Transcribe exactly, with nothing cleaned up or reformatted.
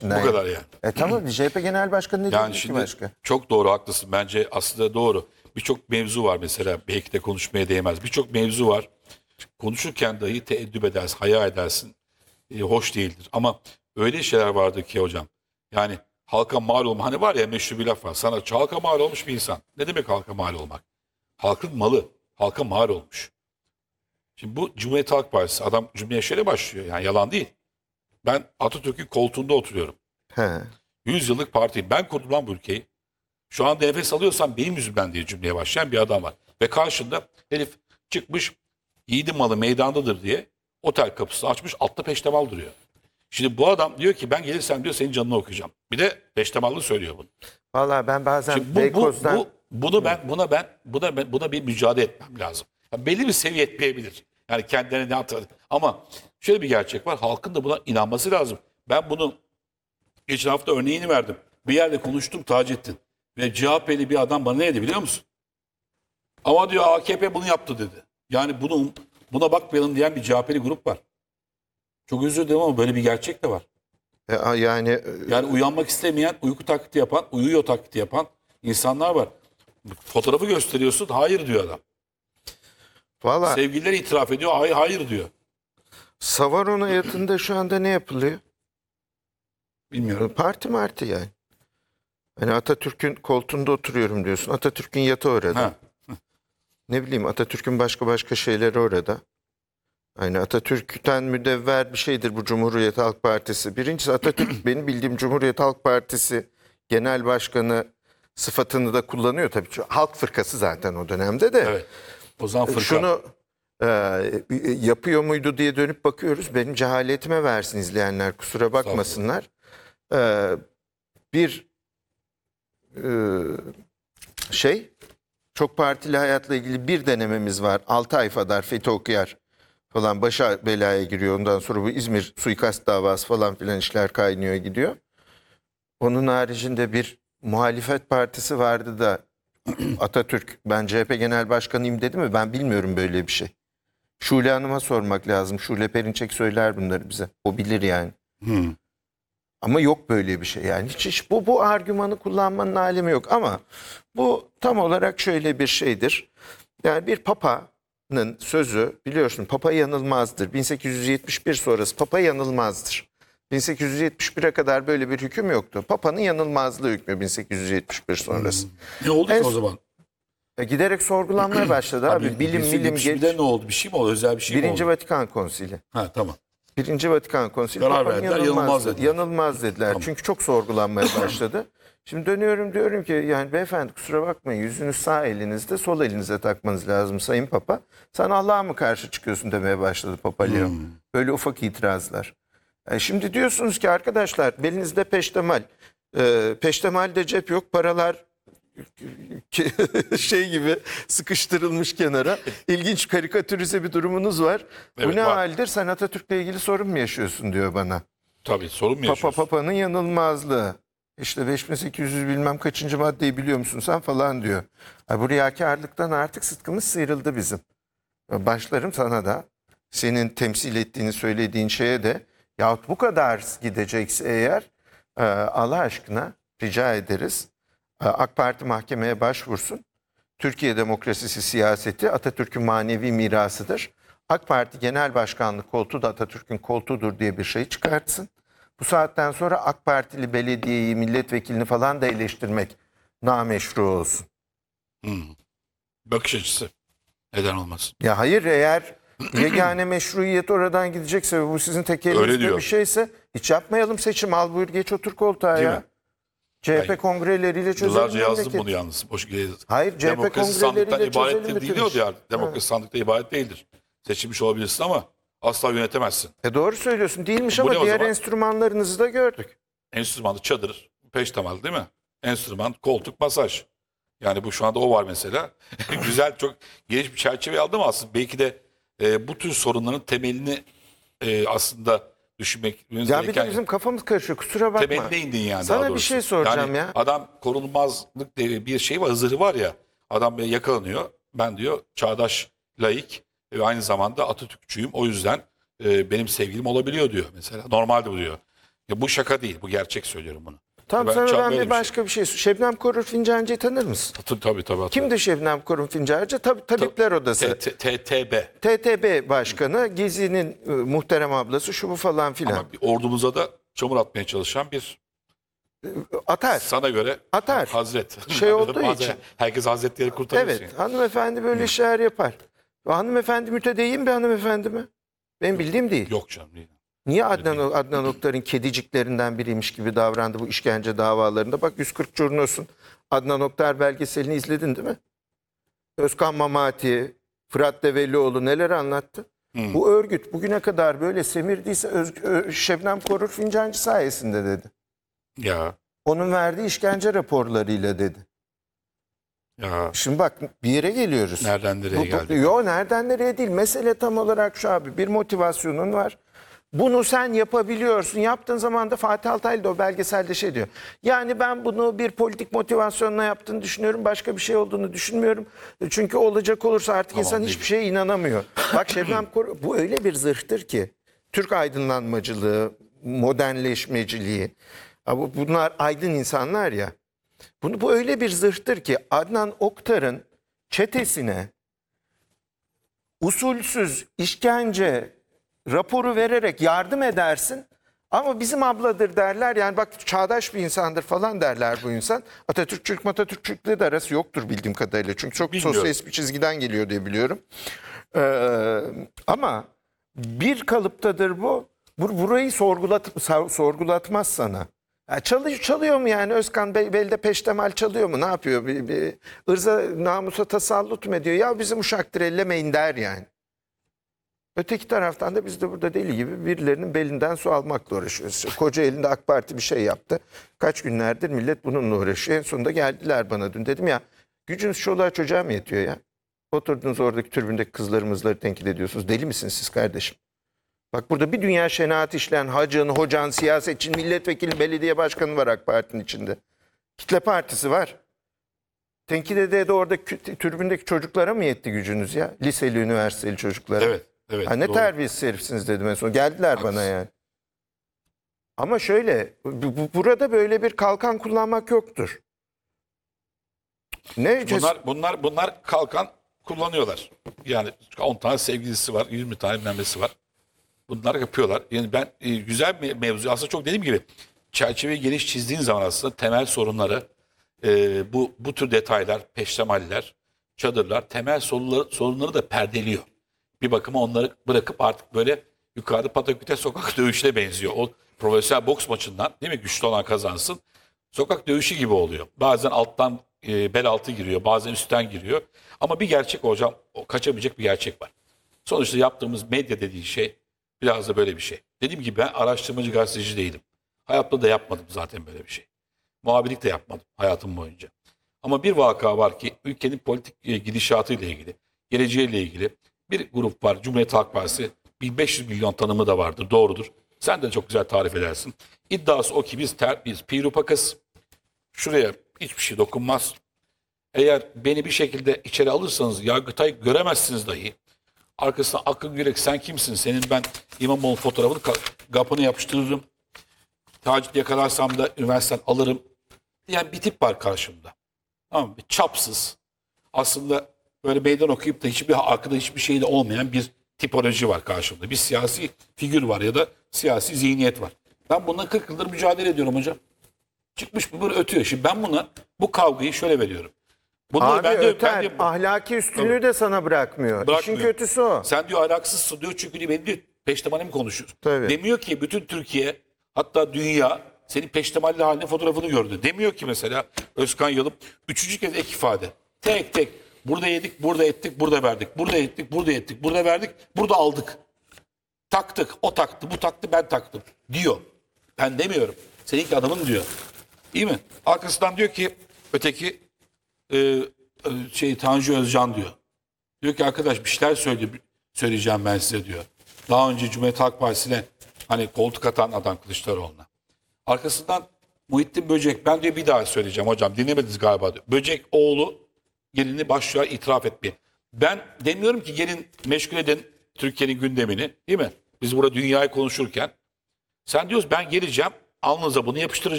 Bu Ne? kadar yani. E tamam, C H P Genel Başkanı ne Yani diyor ki şimdi başka? çok doğru, haklısın. Bence aslında doğru. Birçok mevzu var mesela. Belki de konuşmaya değmez. Birçok mevzu var. Konuşurken dahi teeddüp edersin, haya edersin. E, hoş değildir. Ama öyle şeyler vardı ki hocam. Yani halka mal olma. Hani var ya, meşhur bir laf var. Sanatçı halka mal olmuş bir insan. Ne demek halka mal olmak? Halkın malı. Halka mal olmuş. Şimdi bu Cumhuriyet Halk Partisi. Adam cümleye şöyle başlıyor. Yani yalan değil. Ben Atatürk'ün koltuğunda oturuyorum. He. yüz yıllık parti. Ben kurdum lan bu ülkeyi. Şu anda nefes alıyorsam benim yüzümden diye cümleye başlayan bir adam var. Ve karşında herif çıkmış, yiğidin malı meydandadır diye otel kapısını açmış, altta peştemal duruyor. Şimdi bu adam diyor ki ben gelirsem diyor senin canını okuyacağım. Bir de peştemallı söylüyor bunu. Vallahi ben bazen Şimdi bu, bu, Beykoz'dan... bu, bunu ben buna ben buna ben buna bir mücadele etmem lazım. Yani belli bir seviye etmeyebilir. Yani kendilerine ne hatırladı. Ama şöyle bir gerçek var. Halkın da buna inanması lazım. Ben bunu geçen hafta örneğini verdim. Bir yerde konuştum Taceddin. Ve C H P'li bir adam bana ne dedi biliyor musun? Ama diyor A K P bunu yaptı dedi. Yani bunu buna bakmayalım diyen bir C H P'li grup var. Çok özür dilerim ama böyle bir gerçek de var. E, a- yani Yani uyanmak istemeyen, uyku taklidi yapan, uyuyor taklidi yapan insanlar var. Fotoğrafı gösteriyorsun, hayır diyor adam. valla Sevgilileri itiraf ediyor, hayır hayır diyor. Savaron hayatında şu anda ne yapılıyor? Bilmiyorum. Parti marti yani. Hani Atatürk'ün koltuğunda oturuyorum diyorsun. Atatürk'ün yatağı orada. Ha. Ne bileyim, Atatürk'ün başka başka şeyleri orada. Hani Atatürk'ten müdevver bir şeydir bu Cumhuriyet Halk Partisi. Birincisi, Atatürk benim bildiğim Cumhuriyet Halk Partisi Genel Başkanı sıfatını da kullanıyor tabii. Çünkü Halk Fırkası zaten o dönemde de. Evet. O zaman fırka. Şunu e, yapıyor muydu diye dönüp bakıyoruz. Benim cehaletime versin izleyenler, kusura bakmasınlar. E, bir e, şey, çok partili hayatla ilgili bir denememiz var. Altı ay kadar Fethi Okuyar falan başa belaya giriyor. Ondan sonra bu İzmir suikast davası falan filan işler kaynıyor gidiyor. Onun haricinde bir muhalefet partisi vardı da Atatürk ben C H P Genel Başkanıyım dedi mi? Ben bilmiyorum böyle bir şey. Şule Hanım'a sormak lazım. Şule Perinçek söyler bunları bize. O bilir yani. Hmm. Ama yok böyle bir şey yani. Hiç, hiç bu, bu argümanı kullanmanın alemi yok. Ama bu tam olarak şöyle bir şeydir. Yani bir papanın sözü, biliyorsun, papa yanılmazdır. bin sekiz yüz yetmiş bir sonrası papa yanılmazdır. bin sekiz yüz yetmiş bire kadar böyle bir hüküm yoktu. Papanın yanılmazlığı hükmü bin sekiz yüz yetmiş bir sonrası. Ne oldu En- ki o zaman? E, giderek sorgulanmaya başladı abi. Bilim bilim geç. geçmişte ne oldu? Bir şey mi oldu? Özel bir şey mi Birinci oldu? Vatikan Konsili. Ha tamam. Birinci Vatikan Konsili Karar Papa'nın verdiler, yanılmaz dediler. Yanılmaz dediler. Tamam. Çünkü çok sorgulanmaya başladı. Şimdi dönüyorum, diyorum ki yani beyefendi kusura bakmayın, yüzünüz sağ elinizde, sol elinize takmanız lazım Sayın Papa. Sen Allah'a mı karşı çıkıyorsun demeye başladı Papa Leo. Hmm. Böyle ufak itirazlar. E şimdi diyorsunuz ki arkadaşlar belinizde peştemal. E, peştemalde cep yok, paralar şey gibi sıkıştırılmış kenara. İlginç karikatürize bir durumunuz var. Bu Evet, ne var. haldir? Sen Atatürk'le ilgili sorun mu yaşıyorsun diyor bana. Tabii, sorun mu Papa yaşıyorsun? Papa'nın yanılmazlığı. İşte beş bin sekiz yüz bilmem kaçıncı maddeyi biliyor musun sen falan diyor. Ha, bu riyakarlıktan artık sıtkımız sıyrıldı bizim. Başlarım sana da, senin temsil ettiğini söylediğin şeye de, yahut bu kadar gidecekse eğer e, Allah aşkına rica ederiz. E, AK Parti mahkemeye başvursun. Türkiye demokrasisi siyaseti Atatürk'ün manevi mirasıdır. AK Parti Genel Başkanlık koltuğu da Atatürk'ün koltuğudur diye bir şey çıkartsın. Bu saatten sonra AK Partili belediyeyi, milletvekilini falan da eleştirmek nameşru olsun. Hmm. Bakış açısı. Neden olmasın? Ya hayır, eğer yegane meşruiyet oradan gidecekse ve bu sizin tek Öyle elinizde diyor. bir şeyse hiç yapmayalım seçim. Al buyur geç otur koltuğa Değil ya. mi? C H P Yani kongreleriyle çözelim Yıllarca yazdım memleketi. bunu yalnız. Boş Hayır, C H P Demokrasi sandıktan kongreleriyle ibaret çözelim değil bütün diyor iş. ya. Demokrasi sandıkta ibaret değildir. Seçilmiş olabilirsin ama asla yönetemezsin. E doğru söylüyorsun, değilmiş Bu ama ne o diğer zaman? enstrümanlarınızı da gördük. Enstrümanı çadır, peştemal değil mi? Enstrüman, koltuk, masaj. Yani bu şu anda o var mesela. Güzel, çok geniş bir çerçeve aldı ama aslında belki de e, bu tür sorunların temelini e, aslında düşünmek Ya bir de bizim kafamız karışıyor, kusura bakma. temeline indin yani Sana daha bir doğrusu. şey soracağım Yani ya. adam korunmazlık diye bir şey var, zırhı var ya. Adam böyle yakalanıyor. Ben diyor çağdaş, laik ve aynı zamanda Atatürkçüyüm. O yüzden e, benim sevgilim olabiliyor diyor mesela. Normalde bu diyor. Ya bu şaka değil. Bu gerçek söylüyorum bunu. Tamam, Ben- sana Can ben böyle bir bir başka bir şey. Şebnem Korur Fincancı'yı tanır mısın? Tabii tabii. tabii Kimdir Şebnem Korur Fincancı? Tabii Tabipler Odası. T T B. T T B Başkanı, Gezi'nin e, muhterem ablası, şu bu falan filan. Ama bir ordumuza da çamur atmaya çalışan bir Atar. sana göre Atar. hazret. Şey olduğu Bazen için. herkes hazretleri kurtarıyorsun. Evet, hanımefendi böyle şeyler yapar. Hanımefendi mütedeyyin bir hanımefendi mi? Benim bildiğim değil. Yok canım değil. Niye Adnan, Adnan Oktar'ın kediciklerinden biriymiş gibi davrandı bu işkence davalarında? Bak yüz kırk Curnos'un Adnan Oktar belgeselini izledin değil mi? Özkan Mamati, Fırat Devellioğlu neler anlattı? Hmm. Bu örgüt bugüne kadar böyle semirdiyse Öz, Ö- Şebnem Korur Fincancı sayesinde dedi. Ya Onun verdiği işkence raporlarıyla dedi. ya Şimdi bak bir yere geliyoruz. nereden nereye Bu- bu- geldik? Yo, nereden nereye değil. Mesele tam olarak şu abi. Bir motivasyonun var. Bunu sen yapabiliyorsun. Yaptığın zaman da Fatih Altaylı da o belgeselde şey diyor. Yani ben bunu bir politik motivasyonla yaptığını düşünüyorum. Başka bir şey olduğunu düşünmüyorum. Çünkü olacak olursa artık Tamam, insan değil. hiçbir şeye inanamıyor. Bak Şebnem Korur, bu öyle bir zırhtır ki. Türk aydınlanmacılığı, modernleşmeciliği. Ya bu- Bunlar aydın insanlar ya. Bunu, bu öyle bir zırhtır ki Adnan Oktar'ın çetesine usulsüz işkence raporu vererek yardım edersin. Ama bizim abladır derler. Yani bak çağdaş bir insandır falan derler bu insan. Atatürkçülük Atatürkçülükle de arası yoktur bildiğim kadarıyla. Çünkü çok Bilmiyorum. sosyalist bir çizgiden geliyor diye biliyorum. Ee, ama bir kalıptadır bu. Bur burayı sorgulat sorgulatmaz sana. Ya çalıyor, çalıyor mu yani Özkan Bey belde peştemal çalıyor mu? Ne yapıyor? Bir, bir ırza namusa tasallut mu ediyor? Ya bizim uşaktır ellemeyin der yani. Öteki taraftan da biz de burada deli gibi birilerinin belinden su almakla uğraşıyoruz. İşte koca elinde AK Parti bir şey yaptı. Kaç günlerdir millet bununla uğraşıyor. En sonunda geldiler bana dün. Dedim ya gücünüz çoluğa çocuğa mı yetiyor ya? Oturdunuz oradaki türbündeki kızlarımızları tenkit ediyorsunuz. Deli misiniz siz kardeşim? Bak burada bir dünya şenaat işleyen hacın, hocan, siyasetçinin, milletvekili, belediye başkanı var AK Parti'nin içinde. Kitle partisi var. Tenkit ede de orada türbündeki çocuklara mı yetti gücünüz ya? Liseli, üniversiteli çocuklara. Evet. Evet. Ha, ne doğru. terbiyesiz herifsiniz dedim en son. Geldiler Haklısın. bana yani. Ama şöyle, bu- bu- burada böyle bir kalkan kullanmak yoktur. Ne Bunlar bunlar bunlar kalkan kullanıyorlar. Yani on tane sevgilisi var, yirmi tane bilmemesi var. Bunlar yapıyorlar. Yani ben e, güzel bir mevzu. Aslında çok dediğim gibi çerçeveyi geniş çizdiğin zaman aslında temel sorunları e, bu bu tür detaylar, peştemaller, çadırlar temel sorunları, sorunları da perdeliyor. Bir bakıma onları bırakıp artık böyle yukarıda pataküte sokak dövüşüne benziyor. O profesyonel boks maçından değil mi? Güçlü olan kazansın. Sokak dövüşü gibi oluyor. Bazen alttan e, bel altı giriyor, bazen üstten giriyor. Ama bir gerçek hocam, o kaçamayacak bir gerçek var. Sonuçta yaptığımız medya dediği şey biraz da böyle bir şey. Dediğim gibi ben araştırmacı gazeteci değilim. Hayatta da yapmadım zaten böyle bir şey. Muhabirlik de yapmadım hayatım boyunca. Ama bir vaka var ki ülkenin politik e, gidişatıyla ilgili, geleceğiyle ilgili bir grup var. Cumhuriyet Halk Partisi bin beş yüz milyon tanımı da vardır. Doğrudur. Sen de çok güzel tarif edersin. İddiası o ki biz, ter, biz pirupakız. Şuraya hiçbir şey dokunmaz. Eğer beni bir şekilde içeri alırsanız Yargıtay göremezsiniz dahi. Arkasına Akın Gürek sen kimsin? Senin ben İmamoğlu fotoğrafını ka- kapına yapıştırırım. Tacit yakalarsam da üniversiteden alırım. Yani bir tip var karşımda. Tamam mı? Çapsız. Aslında böyle meydan okuyup da hiçbir arkada hiçbir şey de olmayan bir tipoloji var karşımda. Bir siyasi figür var ya da siyasi zihniyet var. Ben bununla kırk yıldır mücadele ediyorum hocam. Çıkmış bu böyle ötüyor. Şimdi ben buna bu kavgayı şöyle veriyorum. Bunları Abi ben de, öter, ben de, ahlaki üstünlüğü de sana bırakmıyor. Bırakmıyor. İşin kötüsü o. Sen diyor ahlaksızsın diyor çünkü beni diyor peştemali mi konuşuyorsun? Tabii. Demiyor ki bütün Türkiye hatta dünya senin peştemalli halinin fotoğrafını gördü. Demiyor ki mesela Özkan Yalım üçüncü kez ek ifade. Tek tek burada yedik, burada ettik, burada verdik. Burada ettik, burada ettik, burada verdik, burada aldık. Taktık, o taktı, bu taktı, ben taktım diyor. Ben demiyorum. Seninki adamın diyor. İyi mi? Arkasından diyor ki öteki e, e, şey Tanju Özcan diyor. Diyor ki arkadaş bir şeyler söyle, söyleyeceğim ben size diyor. Daha önce Cumhuriyet Halk Partisi'ne hani koltuk atan adam Kılıçdaroğlu'na. Arkasından Muhittin Böcek ben diyor bir daha söyleyeceğim hocam dinlemediniz galiba diyor. Böcek oğlu gelini başlıyor itiraf etmeye. Ben demiyorum ki gelin meşgul edin Türkiye'nin gündemini değil mi? Biz burada dünyayı konuşurken sen diyoruz ben geleceğim alnınıza bunu yapıştıracaksınız.